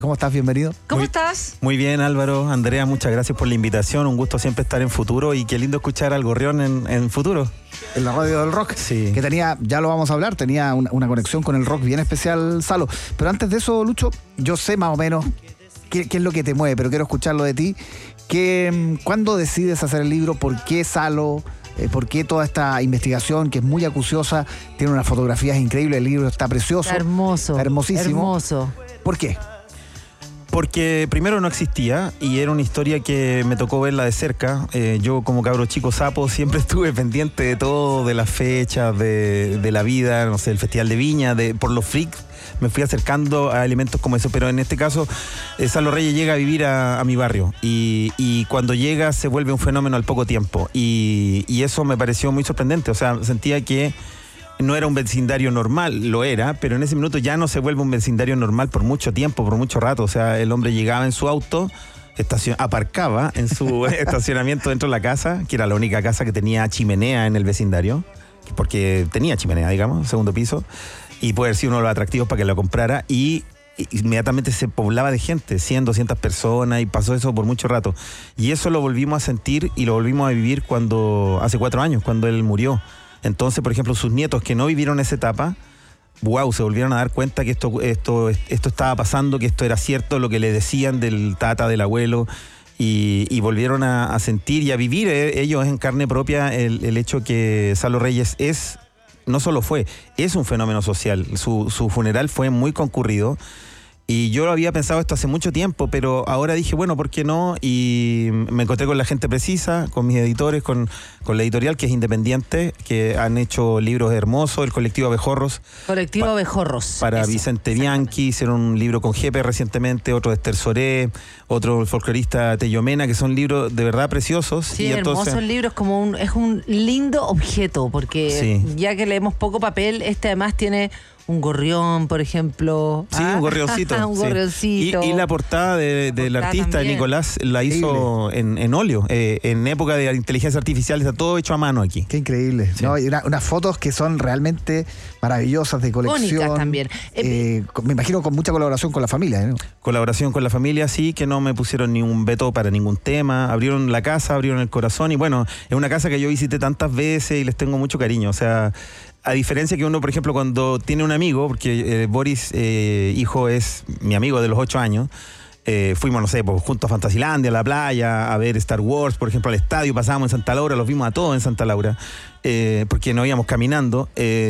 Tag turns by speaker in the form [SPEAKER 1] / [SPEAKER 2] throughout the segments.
[SPEAKER 1] ¿Cómo estás? Bienvenido.
[SPEAKER 2] ¿Cómo estás?
[SPEAKER 3] Muy bien, Álvaro. Andrea, muchas gracias por la invitación. Un gusto siempre estar en Futuro y qué lindo escuchar al Gorrión en Futuro.
[SPEAKER 1] En la radio del rock.
[SPEAKER 3] Sí.
[SPEAKER 1] Que tenía, ya lo vamos a hablar, tenía una conexión con el rock bien especial, Salo. Pero antes de eso, Lucho, yo sé más o menos qué es lo que te mueve, pero quiero escucharlo de ti. ¿Cuándo decides hacer el libro? ¿Por qué Salo? ¿Por qué toda esta investigación que es muy acuciosa? Tiene unas fotografías increíbles, el libro está precioso.
[SPEAKER 2] Está hermoso.
[SPEAKER 1] Está hermosísimo.
[SPEAKER 2] Hermoso.
[SPEAKER 1] ¿Por qué?
[SPEAKER 3] Porque primero no existía y era una historia que me tocó verla de cerca. Yo como cabro chico sapo siempre estuve pendiente de todo, de las fechas, de la vida, no sé, el Festival de Viña, por los freaks. Me fui acercando a elementos como eso, pero en este caso Salo Reyes llega a vivir a mi barrio y cuando llega se vuelve un fenómeno al poco tiempo y eso me pareció muy sorprendente. O sea, sentía que no era un vecindario normal, lo era, pero en ese minuto ya no se vuelve un vecindario normal por mucho tiempo, por mucho rato. O sea, el hombre llegaba en su auto, aparcaba en su estacionamiento dentro de la casa, que era la única casa que tenía chimenea en el vecindario, porque tenía chimenea, digamos, segundo piso, y puede haber sido uno de los atractivos para que lo comprara, y inmediatamente se poblaba de gente, 100, 200 personas, y pasó eso por mucho rato. Y eso lo volvimos a sentir y lo volvimos a vivir hace 4 años, cuando él murió. Entonces, por ejemplo, sus nietos que no vivieron esa etapa, se volvieron a dar cuenta que esto estaba pasando, que esto era cierto, lo que le decían del tata, del abuelo, y volvieron a sentir y a vivir ellos en carne propia el hecho que Salo Reyes es un fenómeno social. Su funeral fue muy concurrido. Y yo lo había pensado esto hace mucho tiempo, pero ahora dije, bueno, ¿por qué no? Y me encontré con la gente precisa, con mis editores, con la editorial que es independiente, que han hecho libros hermosos, el colectivo Abejorros.
[SPEAKER 2] Colectivo Abejorros.
[SPEAKER 3] Para Vicente Bianchi, hicieron un libro con Jepe recientemente, otro de Esther Soré, otro el folclorista Tello Mena, que son libros de verdad preciosos.
[SPEAKER 2] Sí,
[SPEAKER 3] y
[SPEAKER 2] hermosos
[SPEAKER 3] entonces,
[SPEAKER 2] libros, es un lindo objeto, porque
[SPEAKER 3] sí,
[SPEAKER 2] ya que leemos poco papel, además tiene un gorrión, por ejemplo.
[SPEAKER 3] Sí, un gorrioncito.
[SPEAKER 2] Un gorrioncito.
[SPEAKER 3] Y la portada del artista
[SPEAKER 2] también.
[SPEAKER 3] Nicolás la hizo en óleo. En época de inteligencia artificial está todo hecho a mano aquí.
[SPEAKER 1] Qué increíble.
[SPEAKER 3] Sí.
[SPEAKER 1] ¿No? Y unas fotos que son realmente maravillosas, de colección.
[SPEAKER 2] Icónicas también.
[SPEAKER 1] Me imagino con mucha colaboración con la familia, ¿no?
[SPEAKER 3] Colaboración con la familia, sí, que no me pusieron ni un veto para ningún tema. Abrieron la casa, abrieron el corazón. Y bueno, es una casa que yo visité tantas veces y les tengo mucho cariño. O sea, a diferencia que uno, por ejemplo, cuando tiene un amigo, porque Boris, hijo, es mi amigo de los 8 años, fuimos, no sé, pues, juntos a Fantasilandia, a la playa, a ver Star Wars, por ejemplo, al estadio, pasábamos en Santa Laura, los vimos a todos en Santa Laura, porque nos íbamos caminando.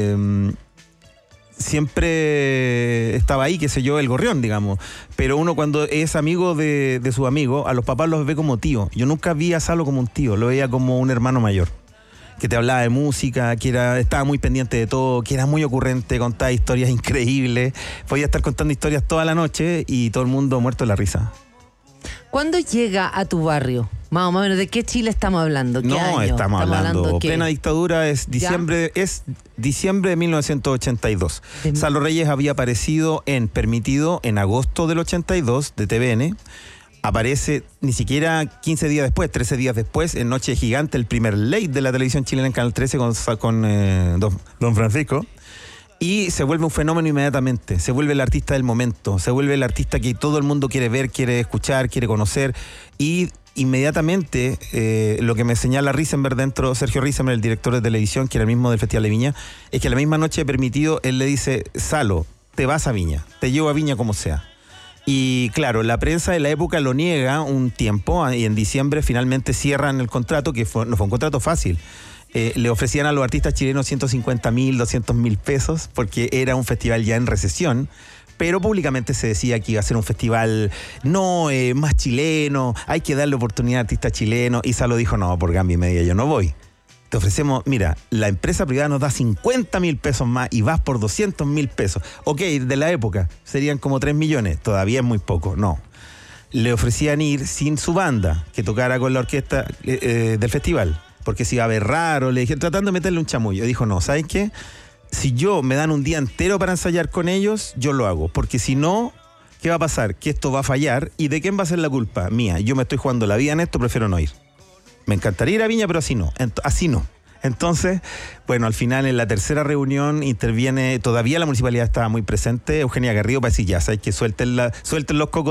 [SPEAKER 3] Siempre estaba ahí, qué sé yo, el gorrión, digamos. Pero uno cuando es amigo de su amigo, a los papás los ve como tío. Yo nunca vi a Salo como un tío, lo veía como un hermano mayor, que te hablaba de música, estaba muy pendiente de todo, que era muy ocurrente, contaba historias increíbles. Podía estar contando historias toda la noche y todo el mundo muerto de la risa.
[SPEAKER 2] ¿Cuándo llega a tu barrio? Más o menos, ¿de qué Chile estamos hablando? ¿Qué
[SPEAKER 3] No,
[SPEAKER 2] año?
[SPEAKER 3] estamos hablando
[SPEAKER 2] ¿qué?
[SPEAKER 3] plena dictadura, es diciembre de 1982. Salo Reyes había aparecido permitido en agosto del 82 de TVN. Aparece ni siquiera 15 días después, 13 días después, en Noche Gigante, el primer late de la televisión chilena en Canal 13 con Don Francisco. Y se vuelve un fenómeno inmediatamente, se vuelve el artista del momento, se vuelve el artista que todo el mundo quiere ver, quiere escuchar, quiere conocer. Y inmediatamente, lo que me señala Sergio Risenberg, el director de televisión, que era el mismo del Festival de Viña, es que la misma noche permitido, él le dice, Salo, te vas a Viña, te llevo a Viña como sea. Y claro, la prensa de la época lo niega un tiempo y en diciembre finalmente cierran el contrato, que no fue un contrato fácil. Le ofrecían a los artistas chilenos 150.000, 200.000 pesos porque era un festival ya en recesión, pero públicamente se decía que iba a ser un festival más chileno, hay que darle oportunidad a artistas chilenos, y Salo dijo, no, por gamba y media yo no voy. Te ofrecemos, mira, la empresa privada nos da 50.000 pesos más y vas por 200.000 pesos. Ok, de la época, serían como 3 millones, todavía es muy poco, no. Le ofrecían ir sin su banda, que tocara con la orquesta del festival, porque se iba a ver raro, le dije, tratando de meterle un chamullo. Dijo, no, ¿saben qué? Si me dan un día entero para ensayar con ellos, yo lo hago, porque si no, ¿qué va a pasar? Que esto va a fallar, ¿y de quién va a ser la culpa? Mía, yo me estoy jugando la vida en esto, prefiero no ir. Me encantaría ir a Viña, pero así no. Entonces, bueno, al final en la tercera reunión interviene, todavía la municipalidad estaba muy presente, Eugenia Garrido, para decir ya, sabes que suelten los cocos